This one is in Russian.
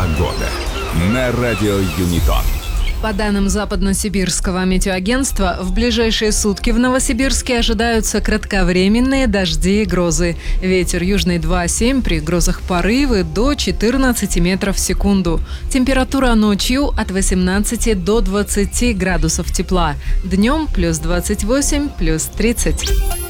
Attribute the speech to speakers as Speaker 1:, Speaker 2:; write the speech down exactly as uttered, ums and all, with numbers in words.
Speaker 1: Погода на радио Юнитон.
Speaker 2: По данным Западно-Сибирского метеоагентства, в ближайшие сутки в Новосибирске ожидаются кратковременные дожди и грозы. Ветер южный два семь, при грозах порывы до четырнадцати метров в секунду. Температура ночью от восемнадцати до двадцати градусов тепла. Днем плюс двадцать восемь, плюс тридцать.